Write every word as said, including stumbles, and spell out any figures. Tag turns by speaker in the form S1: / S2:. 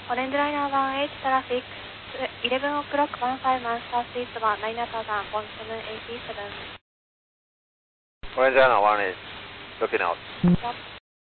S1: Orange Liner one H traffic, eleven o'clock one five nine southeast one nine thousand one seven eighty-seven.
S2: Orange Liner one is looking out.
S1: Yep.